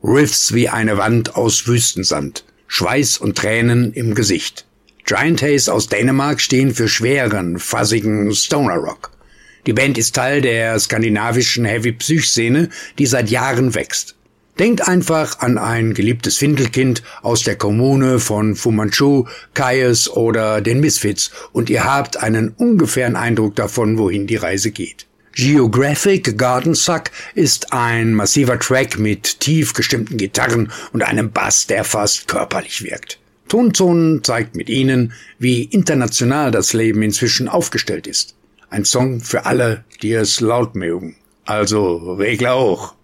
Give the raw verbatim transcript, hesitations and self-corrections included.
Riffs wie eine Wand aus Wüstensand, Schweiß und Tränen im Gesicht. Giant Haze aus Dänemark stehen für schweren, fuzzigen Stoner Rock. Die Band ist Teil der skandinavischen Heavy-Psych-Szene, die seit Jahren wächst. Denkt einfach an ein geliebtes Findelkind aus der Kommune von Fu Manchu, Kyuss oder den Misfits und ihr habt einen ungefähren Eindruck davon, wohin die Reise geht. Geographic Garden Suck ist ein massiver Track mit tief gestimmten Gitarren und einem Bass, der fast körperlich wirkt. Tonzonen zeigt mit ihnen, wie international das Leben inzwischen aufgestellt ist. Ein Song für alle, die es laut mögen. Also Regler hoch.